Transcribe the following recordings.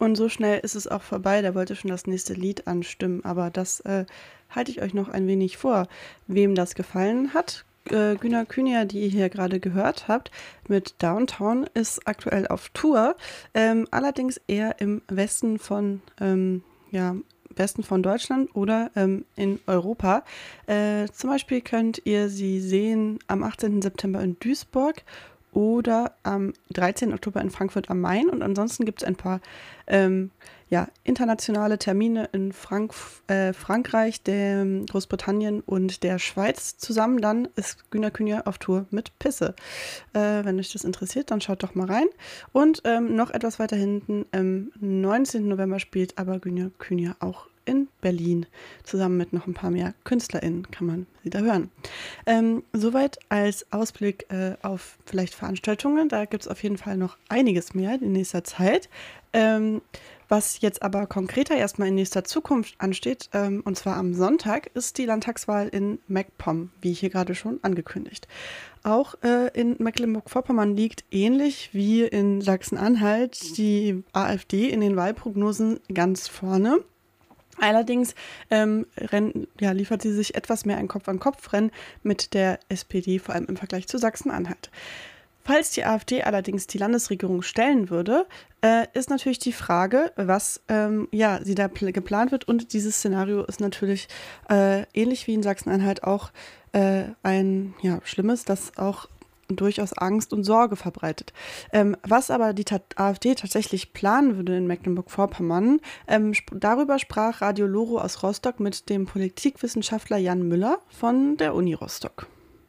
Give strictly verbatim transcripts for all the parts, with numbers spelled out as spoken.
Und so schnell ist es auch vorbei. Der wollte schon das nächste Lied anstimmen, aber das äh, halte ich euch noch ein wenig vor. Wem das gefallen hat, äh, Güner Kühner, die ihr hier gerade gehört habt, mit Downtown, ist aktuell auf Tour, ähm, allerdings eher im Westen von, ähm, ja, Westen von Deutschland oder ähm, in Europa. Äh, zum Beispiel könnt ihr sie sehen am achtzehnten September in Duisburg oder am dreizehnten Oktober in Frankfurt am Main. Und ansonsten gibt es ein paar ähm, ja, internationale Termine in Frank äh, Frankreich, der, Großbritannien und der Schweiz. Zusammen dann ist Güner Kühner auf Tour mit Pisse. Äh, wenn euch das interessiert, dann schaut doch mal rein. Und ähm, noch etwas weiter hinten, am neunzehnten November spielt aber Güner Kühner auch in Berlin. Zusammen mit noch ein paar mehr KünstlerInnen kann man sie da hören. Ähm, soweit als Ausblick äh, auf vielleicht Veranstaltungen. Da gibt es auf jeden Fall noch einiges mehr in nächster Zeit. Ähm, was jetzt aber konkreter erstmal in nächster Zukunft ansteht, ähm, und zwar am Sonntag, ist die Landtagswahl in MacPom, wie hier gerade schon angekündigt. Auch äh, in Mecklenburg-Vorpommern liegt ähnlich wie in Sachsen-Anhalt die AfD in den Wahlprognosen ganz vorne. Allerdings ähm, renn, ja, liefert sie sich etwas mehr ein Kopf-an-Kopf-Rennen mit der S P D, vor allem im Vergleich zu Sachsen-Anhalt. Falls die AfD allerdings die Landesregierung stellen würde, äh, ist natürlich die Frage, was ähm, ja, sie da pl- geplant wird. Und dieses Szenario ist natürlich äh, ähnlich wie in Sachsen-Anhalt auch äh, ein ja, schlimmes, das auch durchaus Angst und Sorge verbreitet. Ähm, was aber die Ta- AfD tatsächlich planen würde in Mecklenburg-Vorpommern, ähm, sp- darüber sprach Radio Loro aus Rostock mit dem Politikwissenschaftler Jan Müller von der Uni Rostock.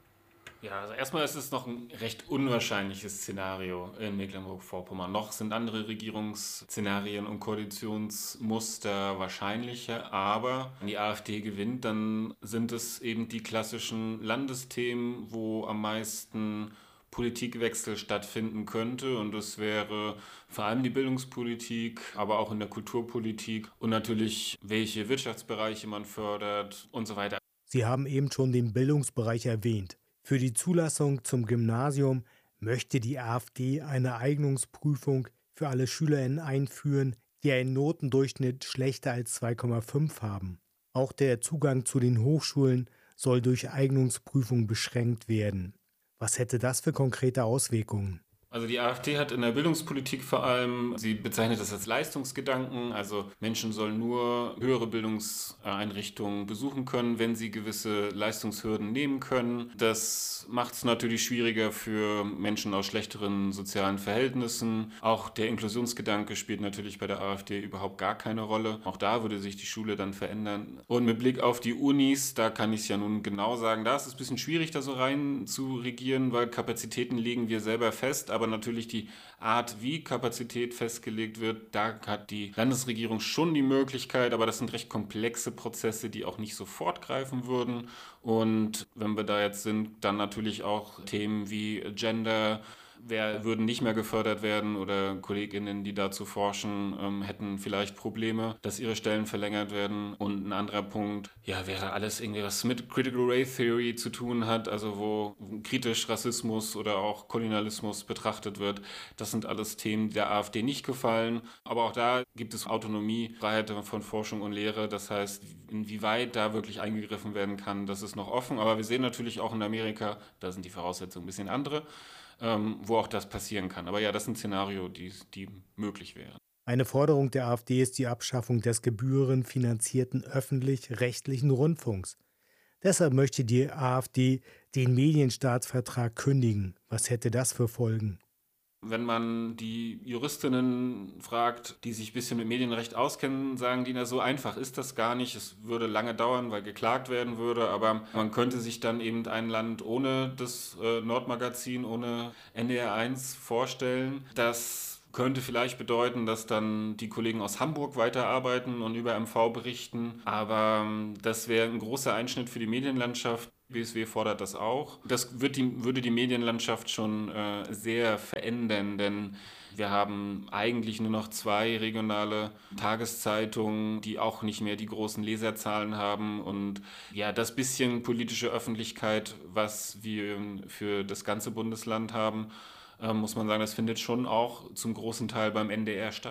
Ja, also erstmal ist es noch ein recht unwahrscheinliches Szenario in Mecklenburg-Vorpommern. Noch sind andere Regierungsszenarien und Koalitionsmuster wahrscheinlicher, aber wenn die AfD gewinnt, dann sind es eben die klassischen Landesthemen, wo am meisten Politikwechsel stattfinden könnte, und das wäre vor allem die Bildungspolitik, aber auch in der Kulturpolitik und natürlich, welche Wirtschaftsbereiche man fördert und so weiter. Sie haben eben schon den Bildungsbereich erwähnt. Für die Zulassung zum Gymnasium möchte die AfD eine Eignungsprüfung für alle SchülerInnen einführen, die einen Notendurchschnitt schlechter als zwei Komma fünf haben. Auch der Zugang zu den Hochschulen soll durch Eignungsprüfung beschränkt werden. Was hätte das für konkrete Auswirkungen? Also die AfD hat in der Bildungspolitik vor allem, sie bezeichnet das als Leistungsgedanken, also Menschen sollen nur höhere Bildungseinrichtungen besuchen können, wenn sie gewisse Leistungshürden nehmen können. Das macht es natürlich schwieriger für Menschen aus schlechteren sozialen Verhältnissen. Auch der Inklusionsgedanke spielt natürlich bei der AfD überhaupt gar keine Rolle. Auch da würde sich die Schule dann verändern. Und mit Blick auf die Unis, da kann ich es ja nun genau sagen, da ist es ein bisschen schwierig, da so rein zu regieren, weil Kapazitäten legen wir selber fest, aber natürlich die Art, wie Kapazität festgelegt wird, da hat die Landesregierung schon die Möglichkeit, aber das sind recht komplexe Prozesse, die auch nicht sofort greifen würden. Und wenn wir da jetzt sind, dann natürlich auch Themen wie Gender, wer würden nicht mehr gefördert werden, oder KollegInnen, die dazu forschen, ähm, hätten vielleicht Probleme, dass ihre Stellen verlängert werden. Und ein anderer Punkt, ja, wäre alles irgendwie, was mit Critical Race Theory zu tun hat, also wo kritisch Rassismus oder auch Kolonialismus betrachtet wird. Das sind alles Themen, die der AfD nicht gefallen. Aber auch da gibt es Autonomie, Freiheit von Forschung und Lehre. Das heißt, inwieweit da wirklich eingegriffen werden kann, das ist noch offen. Aber wir sehen natürlich auch in Amerika, da sind die Voraussetzungen ein bisschen andere, ähm, wo auch das passieren kann. Aber ja, das ist ein Szenario, die, die möglich wäre. Eine Forderung der AfD ist die Abschaffung des gebührenfinanzierten öffentlich-rechtlichen Rundfunks. Deshalb möchte die AfD den Medienstaatsvertrag kündigen. Was hätte das für Folgen? Wenn man die Juristinnen fragt, die sich ein bisschen mit Medienrecht auskennen, sagen die, na, so einfach ist das gar nicht. Es würde lange dauern, weil geklagt werden würde, aber man könnte sich dann eben ein Land ohne das äh, Nordmagazin, ohne N D R eins vorstellen. Das könnte vielleicht bedeuten, dass dann die Kollegen aus Hamburg weiterarbeiten und über M V berichten, aber ähm, das wäre ein großer Einschnitt für die Medienlandschaft. B S W fordert das auch. Das wird die, würde die Medienlandschaft schon äh, sehr verändern, denn wir haben eigentlich nur noch zwei regionale Tageszeitungen, die auch nicht mehr die großen Leserzahlen haben. Und ja, das bisschen politische Öffentlichkeit, was wir für das ganze Bundesland haben, äh, muss man sagen, das findet schon auch zum großen Teil beim N D R statt.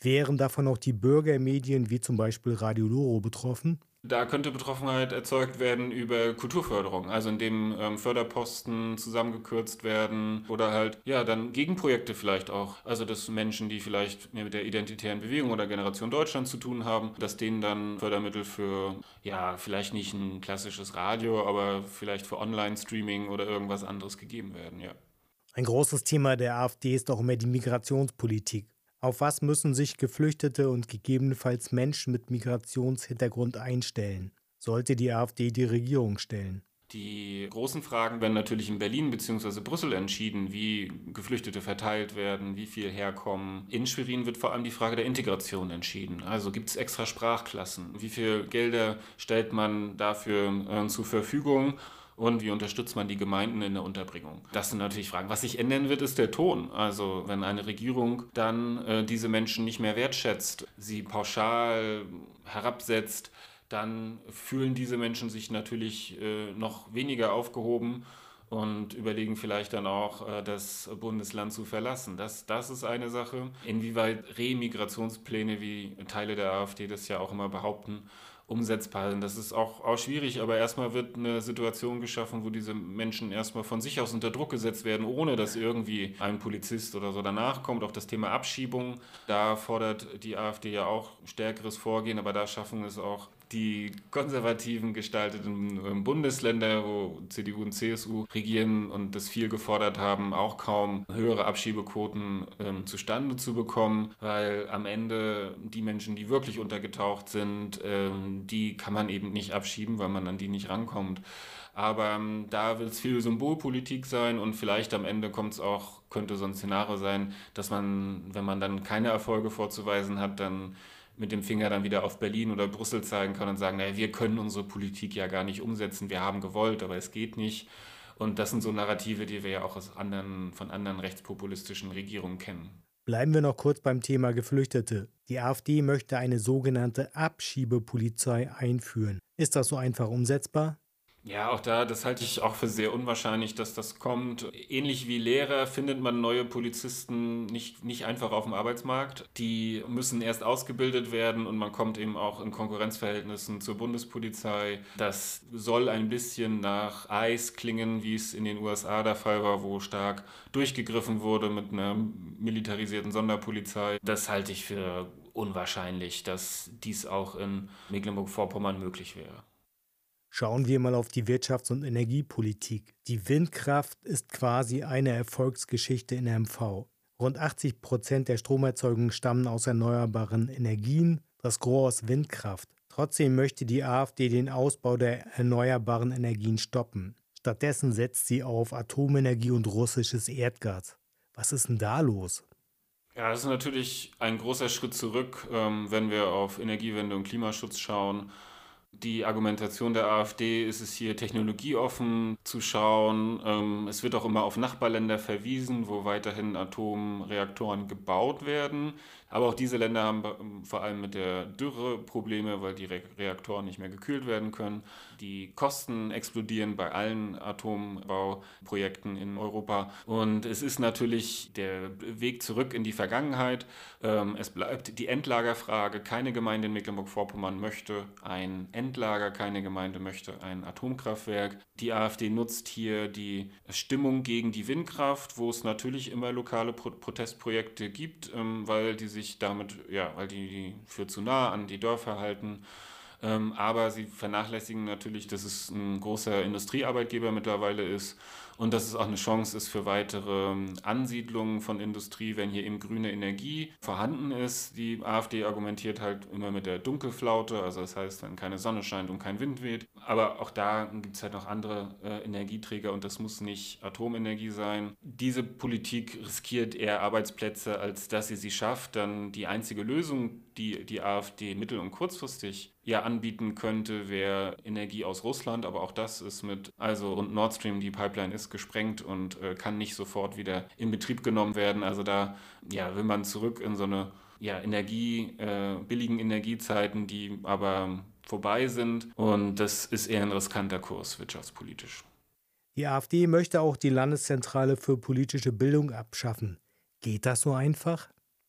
Wären davon auch die Bürgermedien wie zum Beispiel Radio Loro betroffen? Da könnte Betroffenheit erzeugt werden über Kulturförderung, also indem ähm, Förderposten zusammengekürzt werden oder halt, ja, dann Gegenprojekte vielleicht auch. Also dass Menschen, die vielleicht mehr mit der identitären Bewegung oder Generation Deutschland zu tun haben, dass denen dann Fördermittel für, ja, vielleicht nicht ein klassisches Radio, aber vielleicht für Online-Streaming oder irgendwas anderes gegeben werden, ja. Ein großes Thema der AfD ist auch immer die Migrationspolitik. Auf was müssen sich Geflüchtete und gegebenenfalls Menschen mit Migrationshintergrund einstellen? Sollte die AfD die Regierung stellen? Die großen Fragen werden natürlich in Berlin bzw. Brüssel entschieden, wie Geflüchtete verteilt werden, wie viel herkommen. In Schwerin wird vor allem die Frage der Integration entschieden. Also gibt es extra Sprachklassen? Wie viel Gelder stellt man dafür äh, zur Verfügung? Und wie unterstützt man die Gemeinden in der Unterbringung? Das sind natürlich Fragen. Was sich ändern wird, ist der Ton. Also wenn eine Regierung dann äh, diese Menschen nicht mehr wertschätzt, sie pauschal herabsetzt, dann fühlen diese Menschen sich natürlich äh, noch weniger aufgehoben und überlegen vielleicht dann auch, äh, das Bundesland zu verlassen. Das, das ist eine Sache. Inwieweit Remigrationspläne, wie Teile der AfD das ja auch immer behaupten, umsetzbar sind. Das ist auch, auch schwierig, aber erstmal wird eine Situation geschaffen, wo diese Menschen erstmal von sich aus unter Druck gesetzt werden, ohne dass irgendwie ein Polizist oder so danach kommt. Auch das Thema Abschiebung, da fordert die AfD ja auch stärkeres Vorgehen, aber da schaffen es auch die konservativen gestalteten Bundesländer, wo C D U und C S U regieren und das viel gefordert haben, auch kaum höhere Abschiebequoten ähm, zustande zu bekommen, weil am Ende die Menschen, die wirklich untergetaucht sind, ähm, die kann man eben nicht abschieben, weil man an die nicht rankommt. Aber ähm, da wird es viel Symbolpolitik sein und vielleicht am Ende kommt es auch, könnte so ein Szenario sein, dass man, wenn man dann keine Erfolge vorzuweisen hat, dann mit dem Finger dann wieder auf Berlin oder Brüssel zeigen kann und sagen, naja, wir können unsere Politik ja gar nicht umsetzen, wir haben gewollt, aber es geht nicht. Und das sind so Narrative, die wir ja auch aus anderen, von anderen rechtspopulistischen Regierungen kennen. Bleiben wir noch kurz beim Thema Geflüchtete. Die AfD möchte eine sogenannte Abschiebepolizei einführen. Ist das so einfach umsetzbar? Ja, auch da, das halte ich auch für sehr unwahrscheinlich, dass das kommt. Ähnlich wie Lehrer findet man neue Polizisten nicht, nicht einfach auf dem Arbeitsmarkt. Die müssen erst ausgebildet werden und man kommt eben auch in Konkurrenzverhältnissen zur Bundespolizei. Das soll ein bisschen nach Eis klingen, wie es in den U S A der Fall war, wo stark durchgegriffen wurde mit einer militarisierten Sonderpolizei. Das halte ich für unwahrscheinlich, dass dies auch in Mecklenburg-Vorpommern möglich wäre. Schauen wir mal auf die Wirtschafts- und Energiepolitik. Die Windkraft ist quasi eine Erfolgsgeschichte in M V. Rund achtzig Prozent der Stromerzeugung stammen aus erneuerbaren Energien, das Gros aus Windkraft. Trotzdem möchte die AfD den Ausbau der erneuerbaren Energien stoppen. Stattdessen setzt sie auf Atomenergie und russisches Erdgas. Was ist denn da los? Ja, das ist natürlich ein großer Schritt zurück, ähm, wenn wir auf Energiewende und Klimaschutz schauen. Die Argumentation der AfD ist es hier, technologieoffen zu schauen. Ähm, es wird auch immer auf Nachbarländer verwiesen, wo weiterhin Atomreaktoren gebaut werden. Aber auch diese Länder haben ähm, vor allem mit der Dürre Probleme, weil die Re- Reaktoren nicht mehr gekühlt werden können. Die Kosten explodieren bei allen Atombauprojekten in Europa. Und es ist natürlich der Weg zurück in die Vergangenheit. Ähm, es bleibt die Endlagerfrage. Keine Gemeinde in Mecklenburg-Vorpommern möchte ein Endlager, keine Gemeinde möchte ein Atomkraftwerk. Die AfD nutzt hier die Stimmung gegen die Windkraft, wo es natürlich immer lokale Pro- Protestprojekte gibt, ähm, weil die sich damit, ja, weil die, die für zu nah an die Dörfer halten. Ähm, aber sie vernachlässigen natürlich, dass es ein großer Industriearbeitgeber mittlerweile ist und dass es auch eine Chance ist für weitere ähm, Ansiedlungen von Industrie, wenn hier eben grüne Energie vorhanden ist. Die AfD argumentiert halt immer mit der Dunkelflaute, also das heißt, wenn keine Sonne scheint und kein Wind weht. Aber auch da gibt es halt noch andere äh, Energieträger und das muss nicht Atomenergie sein. Diese Politik riskiert eher Arbeitsplätze, als dass sie sie schafft. Dann die einzige Lösung, die die AfD mittel- und kurzfristig ja anbieten könnte, wäre Energie aus Russland, aber auch das ist mit, also und Nord Stream, die Pipeline ist gesprengt und äh, kann nicht sofort wieder in Betrieb genommen werden. Also da ja, will man zurück in so eine ja, Energie, äh, billigen Energiezeiten, die aber vorbei sind und das ist eher ein riskanter Kurs wirtschaftspolitisch. Die AfD möchte auch die Landeszentrale für politische Bildung abschaffen. Geht das so einfach?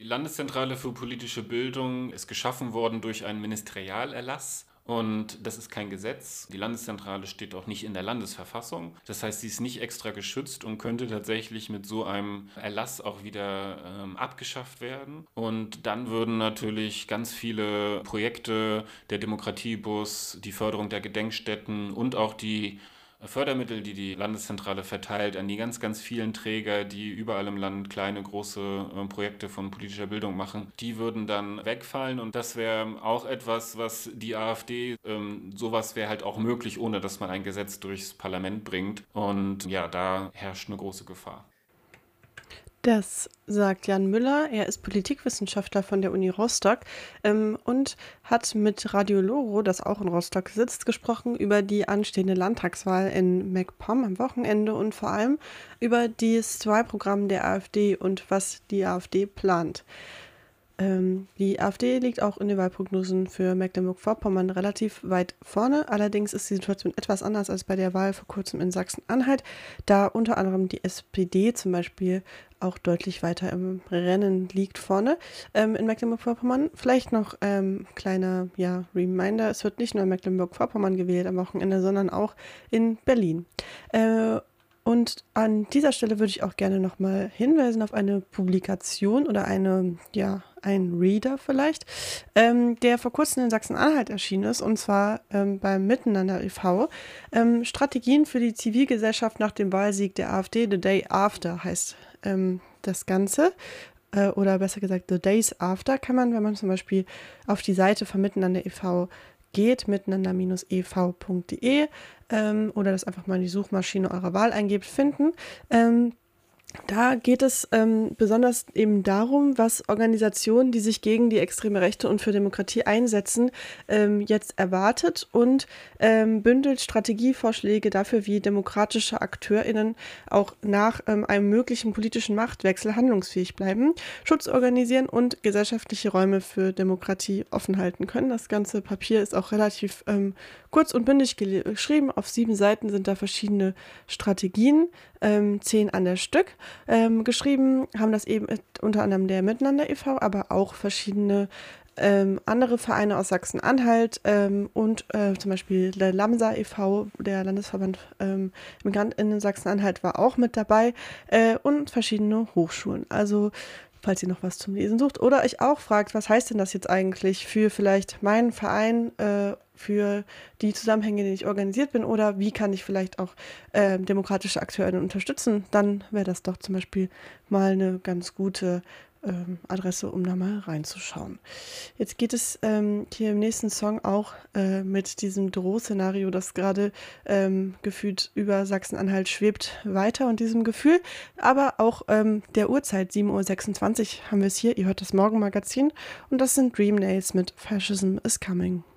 Die Landeszentrale für politische Bildung ist geschaffen worden durch einen Ministerialerlass. Und das ist kein Gesetz. Die Landeszentrale steht auch nicht in der Landesverfassung. Das heißt, sie ist nicht extra geschützt und könnte tatsächlich mit so einem Erlass auch wieder ähm, abgeschafft werden. Und dann würden natürlich ganz viele Projekte, der Demokratiebus, die Förderung der Gedenkstätten und auch die Fördermittel, die die Landeszentrale verteilt an die ganz, ganz vielen Träger, die überall im Land kleine, große äh, Projekte von politischer Bildung machen, die würden dann wegfallen. Und das wäre auch etwas, was die AfD, ähm, sowas wäre halt auch möglich, ohne dass man ein Gesetz durchs Parlament bringt. Und ja, da herrscht eine große Gefahr. Das sagt Jan Müller. Er ist Politikwissenschaftler von der Uni Rostock ähm, und hat mit Radio Loro, das auch in Rostock sitzt, gesprochen über die anstehende Landtagswahl in MacPom am Wochenende und vor allem über das Wahlprogramm der AfD und was die AfD plant. Ähm, die AfD liegt auch in den Wahlprognosen für Mecklenburg-Vorpommern relativ weit vorne. Allerdings ist die Situation etwas anders als bei der Wahl vor kurzem in Sachsen-Anhalt, da unter anderem die S P D zum Beispiel auch deutlich weiter im Rennen liegt vorne. Ähm, in Mecklenburg-Vorpommern vielleicht noch ähm, kleiner ja, Reminder, es wird nicht nur in Mecklenburg-Vorpommern gewählt am Wochenende, sondern auch in Berlin. Äh, Und an dieser Stelle würde ich auch gerne nochmal hinweisen auf eine Publikation oder eine, ja, ein Reader vielleicht, ähm, der vor kurzem in Sachsen-Anhalt erschienen ist, und zwar ähm, beim Miteinander e V Ähm, Strategien für die Zivilgesellschaft nach dem Wahlsieg der AfD, The Day After heißt ähm, das Ganze. Äh, oder besser gesagt, The Days After kann man, wenn man zum Beispiel auf die Seite von Miteinander e V geht, miteinander e v punkt de ähm, oder das einfach mal in die Suchmaschine eurer Wahl eingebt, finden. Ähm, da geht es ähm, besonders eben darum, was Organisationen, die sich gegen die extreme Rechte und für Demokratie einsetzen, ähm, jetzt erwartet und ähm, bündelt Strategievorschläge dafür, wie demokratische AkteurInnen auch nach ähm, einem möglichen politischen Machtwechsel handlungsfähig bleiben, Schutz organisieren und gesellschaftliche Räume für Demokratie offen halten können. Das ganze Papier ist auch relativ ähm, kurz und bündig geschrieben. Auf sieben Seiten sind da verschiedene Strategien, ähm, zehn an der Stück. Ähm, geschrieben haben das eben unter anderem der Miteinander e V, aber auch verschiedene ähm, andere Vereine aus Sachsen-Anhalt ähm, und äh, zum Beispiel der LAMSA e V, der Landesverband ähm, MigrantInnen in Sachsen-Anhalt, war auch mit dabei äh, und verschiedene Hochschulen. Also falls ihr noch was zum Lesen sucht oder euch auch fragt, was heißt denn das jetzt eigentlich für vielleicht meinen Verein, äh, für die Zusammenhänge, in denen ich organisiert bin, oder wie kann ich vielleicht auch äh, demokratische Akteure unterstützen, dann wäre das doch zum Beispiel mal eine ganz gute ähm, Adresse, um da mal reinzuschauen. Jetzt geht es ähm, hier im nächsten Song auch äh, mit diesem Drohszenario, das gerade ähm, gefühlt über Sachsen-Anhalt schwebt, weiter und diesem Gefühl, aber auch ähm, der Uhrzeit, sieben Uhr sechsundzwanzig haben wir es hier, ihr hört das Morgenmagazin und das sind Dream Nails mit Fascism is Coming.